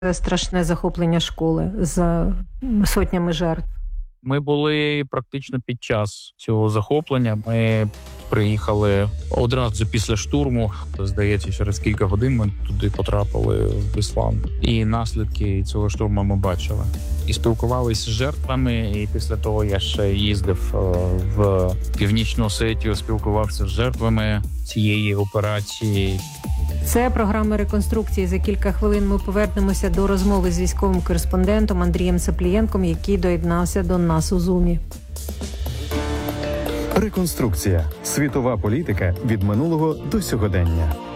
страшне захоплення школи з сотнями жертв. Ми були практично під час цього захоплення. Ми приїхали одразу після штурму. Здається, через кілька годин ми туди потрапили в Біслан. І наслідки цього штурму ми бачили. І спілкувалися з жертвами, і після того я ще їздив в Північну Осетію, спілкувався з жертвами цієї операції. Це програма реконструкції. За кілька хвилин ми повернемося до розмови з військовим кореспондентом Андрієм Саплієнком, який доєднався до нас у Зумі. Реконструкція. Світова політика від минулого до сьогодення.